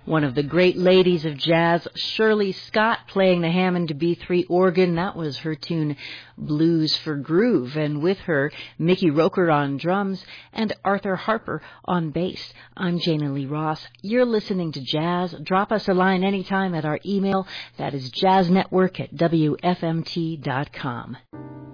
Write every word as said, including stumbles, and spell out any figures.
one of the great ladies of jazz, Shirley Scott, playing the Hammond B three organ. That was her tune, Blues for Groove. And with her, Mickey Roker on drums and Arthur Harper on bass. I'm Jana Lee Ross. You're listening to Jazz. Drop us a line anytime at our email. That is jazznetwork at W F M T dot com.